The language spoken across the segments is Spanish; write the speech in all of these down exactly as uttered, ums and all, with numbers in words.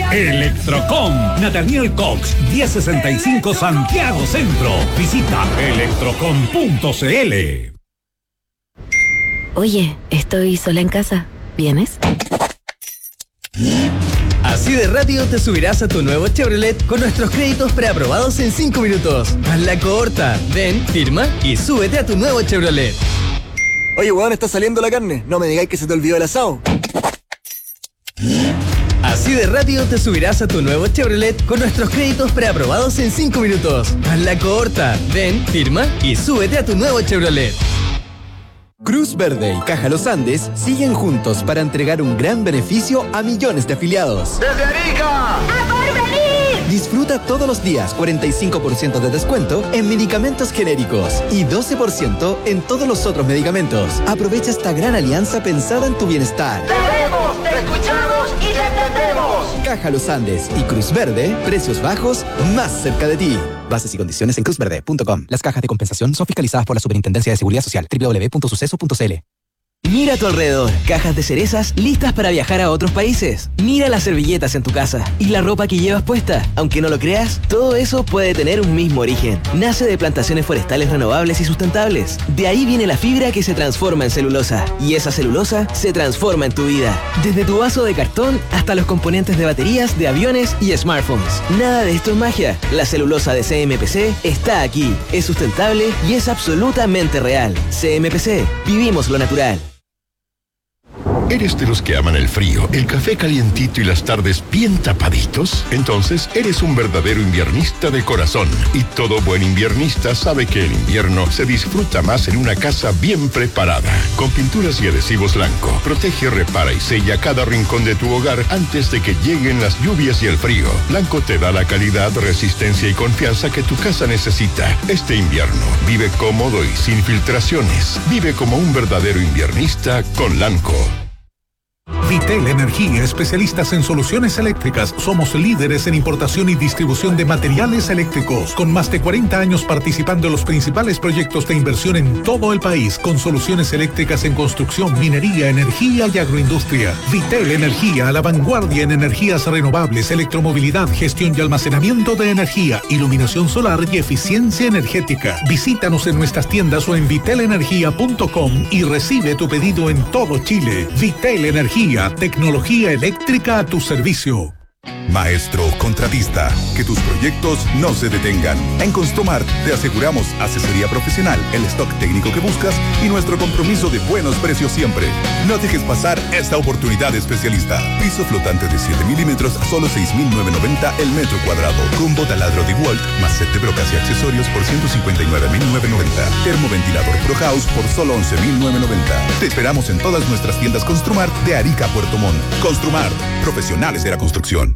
Electrocom, Nathaniel Cox, diez sesenta y cinco Santiago Centro. Visita electrocom punto c l. Oye, estoy sola en casa. ¿Vienes? Así de rápido te subirás a tu nuevo Chevrolet con nuestros créditos preaprobados en cinco minutos. Haz la corta. Ven, firma y súbete a tu nuevo Chevrolet. Oye, weón, está saliendo la carne. No me digáis que se te olvidó el asado. Así de rápido te subirás a tu nuevo Chevrolet con nuestros créditos preaprobados en cinco minutos. Haz la corta. Ven, firma y súbete a tu nuevo Chevrolet. Cruz Verde y Caja Los Andes siguen juntos para entregar un gran beneficio a millones de afiliados. ¡Desde Arica! ¡A Porvenir! Disfruta todos los días cuarenta y cinco por ciento de descuento en medicamentos genéricos y doce por ciento en todos los otros medicamentos. Aprovecha esta gran alianza pensada en tu bienestar. ¡Te vemos, te escuchamos y te entendemos! Caja Los Andes y Cruz Verde, precios bajos más cerca de ti. Bases y condiciones en cruz verde punto com. Las cajas de compensación son fiscalizadas por la Superintendencia de Seguridad Social. doble u doble u doble u punto suceso punto c l. Mira a tu alrededor, cajas de cerezas listas para viajar a otros países. Mira las servilletas en tu casa y la ropa que llevas puesta. Aunque no lo creas, todo eso puede tener un mismo origen. Nace de plantaciones forestales renovables y sustentables. De ahí viene la fibra que se transforma en celulosa. Y esa celulosa se transforma en tu vida. Desde tu vaso de cartón hasta los componentes de baterías, de aviones y smartphones. Nada de esto es magia. La celulosa de C M P C está aquí. Es sustentable y es absolutamente real. C M P C. Vivimos lo natural. ¿Eres de los que aman el frío, el café calientito y las tardes bien tapaditos? Entonces eres un verdadero inviernista de corazón. Y todo buen inviernista sabe que el invierno se disfruta más en una casa bien preparada. Con pinturas y adhesivos Lanco, protege, repara y sella cada rincón de tu hogar antes de que lleguen las lluvias y el frío. Lanco te da la calidad, resistencia y confianza que tu casa necesita. Este invierno, vive cómodo y sin filtraciones. Vive como un verdadero inviernista con Lanco. Vitel Energía, especialistas en soluciones eléctricas. Somos líderes en importación y distribución de materiales eléctricos, con más de cuarenta años participando en los principales proyectos de inversión en todo el país, con soluciones eléctricas en construcción, minería, energía y agroindustria. Vitel Energía, a la vanguardia en energías renovables, electromovilidad, gestión y almacenamiento de energía, iluminación solar y eficiencia energética. Visítanos en nuestras tiendas o en vitel energía punto com y recibe tu pedido en todo Chile. Vitel Energía, tecnología eléctrica a tu servicio. Maestro contratista, que tus proyectos no se detengan. En Construmart te aseguramos asesoría profesional, el stock técnico que buscas y nuestro compromiso de buenos precios siempre. No dejes pasar esta oportunidad especialista. Piso flotante de siete milímetros a solo seis mil novecientos noventa el metro cuadrado. Combo taladro DeWalt más set de brocas y accesorios por ciento cincuenta y nueve mil novecientos noventa. Termoventilador Pro House por solo once mil novecientos noventa. Te esperamos en todas nuestras tiendas Construmart de Arica a Puerto Montt. Construmart, profesionales de la construcción.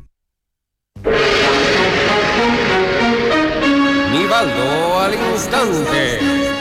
Nivaldo al instante.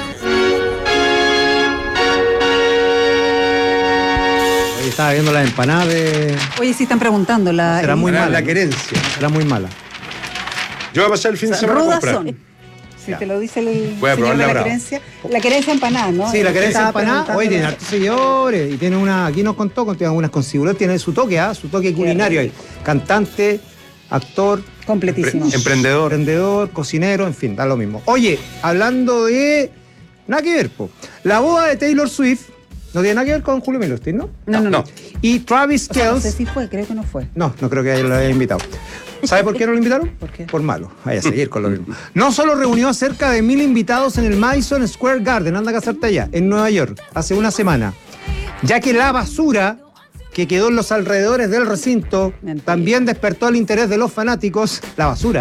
Hoy estaba viendo las empanadas de... Oye, sí están preguntando. La, Será muy el... mala. La querencia. Será muy mala. Yo voy a pasar el fin o sea, de semana a comprar. Son. Si ya. Te lo dice el voy a señor de la bravo. querencia. La querencia empanada, ¿no? Sí, la querencia empanada. Hoy tiene hartos seguidores. Y tiene una... Aquí nos contó, tiene algunas consigulares. Tiene su toque, ¿ah? ¿eh? Su toque culinario ahí. Cantante, actor... Completísimo. Emprendedor. Emprendedor, cocinero, en fin, da lo mismo. Oye, hablando de... Nada que ver, po. La boda de Taylor Swift no tiene nada que ver con Julio Milostin, ¿no? No, no, no. no. Y Travis o sea, Kelce... no sé si fue, creo que no fue. No, no creo que lo haya invitado. ¿Sabe por qué no lo invitaron? ¿Por qué? Por malo. Vaya a seguir con lo mismo. No solo reunió a cerca de mil invitados en el Madison Square Garden, anda a casarte allá, en Nueva York, hace una semana, ya que la basura que quedó en los alrededores del recinto Mentira. También despertó el interés de los fanáticos. La basura